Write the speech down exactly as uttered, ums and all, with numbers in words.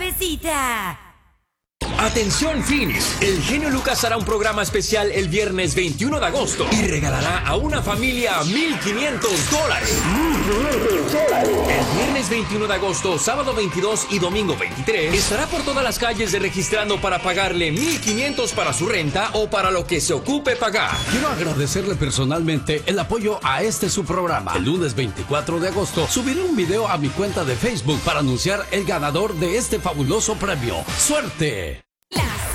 cabecita. Atención Phoenix, el genio Lucas hará un programa especial el viernes veintiuno de agosto y regalará a una familia mil quinientos dólares. El viernes veintiuno de agosto, sábado veintidós y domingo veintitrés estará por todas las calles de registrando para pagarle mil quinientos para su renta o para lo que se ocupe pagar. Quiero agradecerle personalmente el apoyo a este su programa. El lunes veinticuatro de agosto subiré un video a mi cuenta de Facebook para anunciar el ganador de este fabuloso premio. ¡Suerte! Las